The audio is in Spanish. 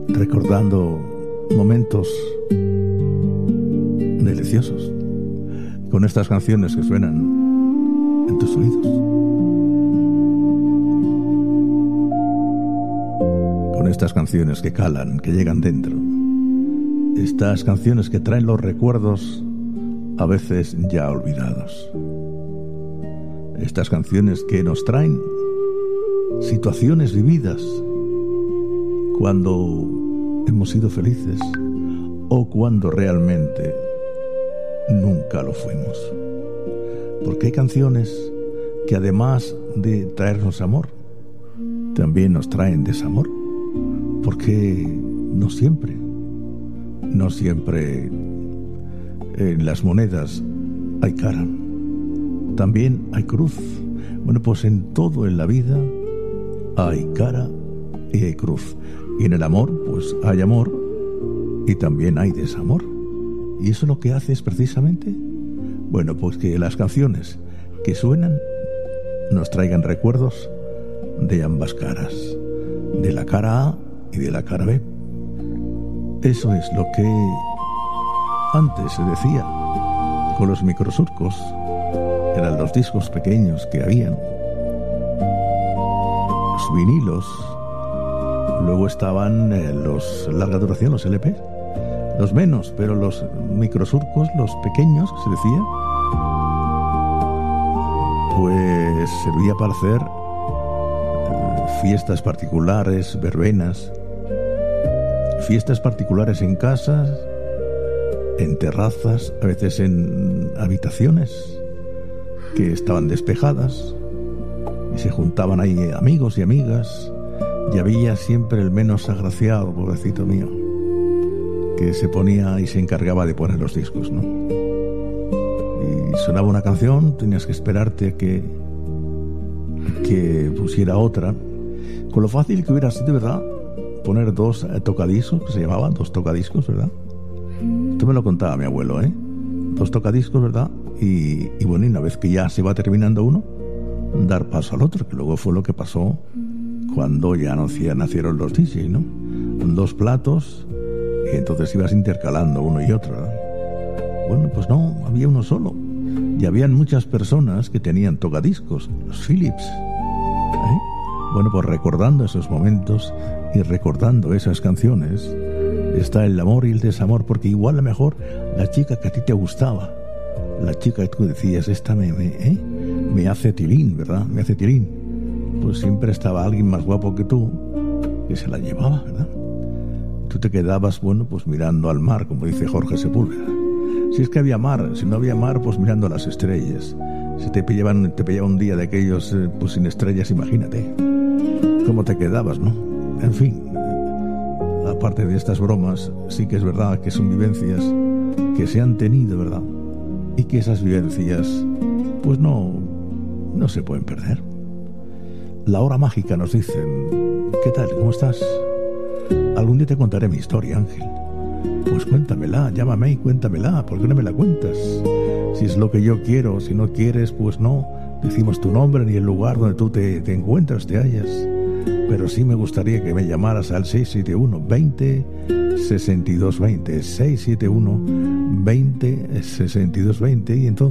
recordando momentos deliciosos con estas canciones que suenan en tus oídos, con estas canciones que calan, que llegan dentro, estas canciones que traen los recuerdos a veces ya olvidados, estas canciones que nos traen situaciones vividas cuando hemos sido felices o cuando realmente nunca lo fuimos. Porque hay canciones que además de traernos amor, también nos traen desamor. Porque no siempre en las monedas hay cara, también hay cruz. Bueno, pues en todo en la vida hay cara y hay cruz. Y en el amor, pues hay amor y también hay desamor. Y eso lo que hace es precisamente, bueno, pues que las canciones que suenan nos traigan recuerdos de ambas caras, de la cara A y de la cara B. Eso es lo que antes se decía con los microsurcos. Eran los discos pequeños que habían, los vinilos, luego estaban los larga duración, los LP, los menos, pero los microsurcos, los pequeños, que se decía, pues servía para hacer fiestas particulares, verbenas, fiestas particulares en casas, en terrazas, a veces en habitaciones que estaban despejadas, y se juntaban ahí amigos y amigas, y había siempre el menos agraciado, pobrecito mío, que se ponía y se encargaba de poner los discos, ¿no? Y sonaba una canción, tenías que esperarte a que pusiera otra, con lo fácil que hubiera sido, ¿verdad?, poner dos tocadiscos, que se llamaban dos tocadiscos, ¿verdad? Esto me lo contaba mi abuelo, ¿eh? Dos tocadiscos, ¿verdad? Y bueno, y una vez que ya se va terminando uno, dar paso al otro, que luego fue lo que pasó cuando ya nacieron los DJs, ¿no? Dos platos, y entonces ibas intercalando uno y otro, ¿verdad? Bueno, pues no, había uno solo. Y habían muchas personas que tenían tocadiscos, los Philips, ¿eh? Bueno, pues recordando esos momentos y recordando esas canciones, está el amor y el desamor, porque igual a lo mejor la chica que a ti te gustaba, la chica que tú decías, esta me hace tilín, ¿verdad? Me hace tilín. Pues siempre estaba alguien más guapo que tú que se la llevaba, ¿verdad? Tú te quedabas, bueno, pues mirando al mar, como dice Jorge Sepúlveda. Si es que había mar, si no había mar, pues mirando a las estrellas. Si te pillaba un día de aquellos, pues sin estrellas, imagínate cómo te quedabas, ¿no? En fin, aparte de estas bromas, sí que es verdad que son vivencias que se han tenido, ¿verdad? Y que esas vivencias, pues no se pueden perder. La hora mágica nos dicen, ¿qué tal? ¿Cómo estás? Algún día te contaré mi historia, Ángel. Pues cuéntamela, llámame y cuéntamela. ¿Por qué no me la cuentas? Si es lo que yo quiero, si no quieres, pues no decimos tu nombre ni el lugar donde tú te encuentras, te hallas. Pero sí me gustaría que me llamaras al 671-20-62-20, 671-20-62-20, y entonces